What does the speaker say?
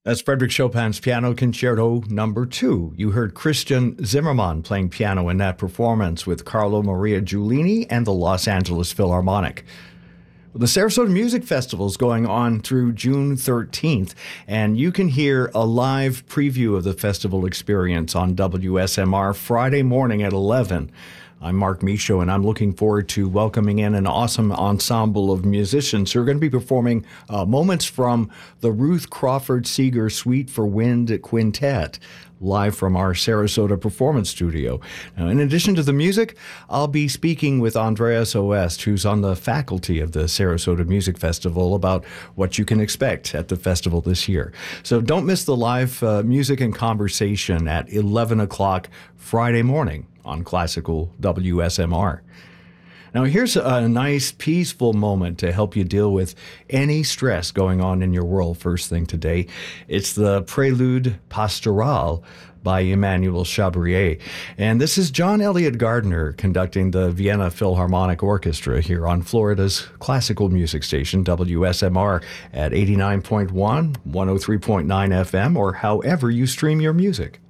That's Frederick Chopin's Piano Concerto Number 2. You heard Christian Zimmermann playing piano in that performance with Carlo Maria Giulini and the Los Angeles Philharmonic. The Sarasota Music Festival is going on through June 13th, and you can hear a live preview of the festival experience on WSMR Friday morning at 11. I'm Mark Michaud, and I'm looking forward to welcoming in an awesome ensemble of musicians who are going to be performing moments from the Ruth Crawford Seeger Suite for Wind Quintet, live from our Sarasota Performance Studio. Now, in addition to the music, I'll be speaking with Andreas Oest, who's on the faculty of the Sarasota Music Festival, about what you can expect at the festival this year. So don't miss the live music and conversation at 11 o'clock Friday morning on Classical WSMR. Now, here's a nice, peaceful moment to help you deal with any stress going on in your world first thing today. It's the Prelude Pastoral by Emmanuel Chabrier. And this is John Elliott Gardner conducting the Vienna Philharmonic Orchestra here on Florida's classical music station, WSMR, at 89.1, 103.9 FM, or however you stream your music.